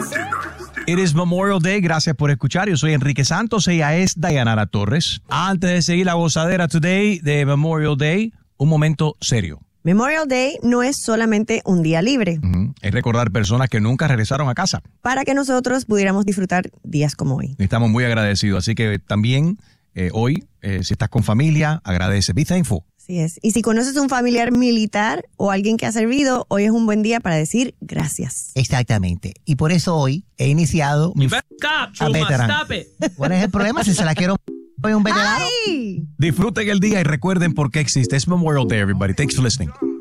It is Memorial Day, gracias por escuchar. Yo soy Enrique Santos, ella es Dayanara Torres. Antes de seguir la gozadera today de Memorial Day, un momento serio. Memorial Day no es solamente un día libre. Es recordar personas que nunca regresaron a casa. Para que nosotros pudiéramos disfrutar días como hoy. Estamos muy agradecidos, así que también hoy, si estás con familia, agradece. Be thankful. Así es. Y si conoces un familiar militar o alguien que ha servido, hoy es un buen día para decir gracias. Exactamente. Y por eso hoy he iniciado mi veterano. ¿Cuál es el problema? Si se la quiero un veterano. ¡Ay! Disfruten el día y recuerden por qué existe. Es Memorial Day, everybody. Thanks for listening.